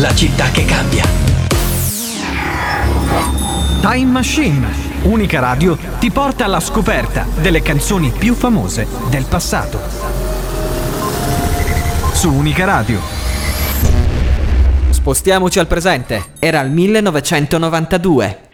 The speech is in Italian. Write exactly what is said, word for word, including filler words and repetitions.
la città che cambia. Time Machine, unica radio, ti porta alla scoperta delle canzoni più famose del passato. Su Unica Radio. Spostiamoci al presente. Era il millenovecentonovantadue.